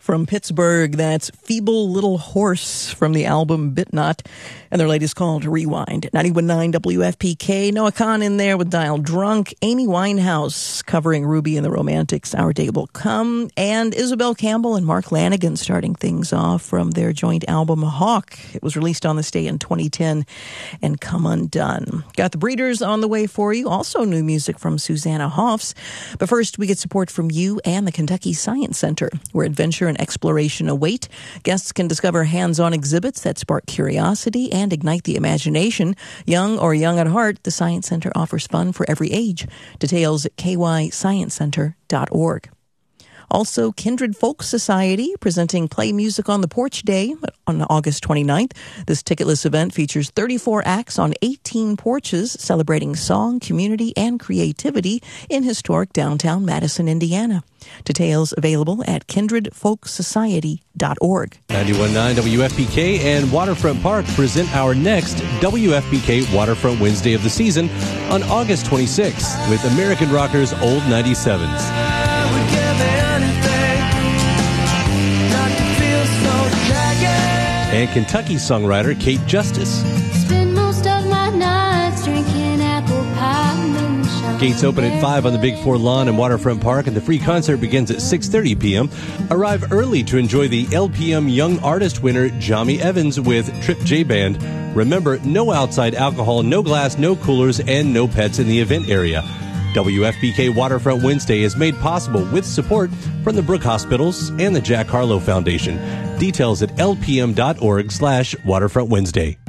From Pittsburgh, that's Feeble Little Horse from the album Bit Not, and their latest called Rewind. 91.9 WFPK, Noah Kahn in there with Dial Drunk, Amy Winehouse covering Ruby and the Romantics, Our Day Will Come, and Isabel Campbell and Mark Lanigan starting things off from their joint album Hawk. It was released on this day in 2010, and Come Undone. Got the Breeders on the way for you, also new music from Susanna Hoffs. But first, we get support from you and the Kentucky Science Center, where adventure and exploration await. Guests can discover hands-on exhibits that spark curiosity and ignite the imagination. Young or young at heart, the Science Center offers fun for every age. Details at kysciencecenter.org. Also, Kindred Folk Society presenting Play Music on the Porch Day on August 29th. This ticketless event features 34 acts on 18 porches celebrating song, community, and creativity in historic downtown Madison, Indiana. Details available at kindredfolksociety.org. 91.9 WFPK and Waterfront Park present our next WFPK Waterfront Wednesday of the season on August 26th with American Rockers Old 97s. And Kentucky songwriter Kate Justice. Spend most of my nights drinking apple pie moonshine. Gates open at 5 on the Big Four lawn in Waterfront Park, and the free concert begins at 6:30 p.m. Arrive early to enjoy the LPM Young Artist winner, Jami Evans, with Trip J Band. Remember, no outside alcohol, no glass, no coolers, and no pets in the event area. WFPK Waterfront Wednesday is made possible with support from the Brook Hospitals and the Jack Harlow Foundation. Details at lpm.org/Waterfront Wednesday.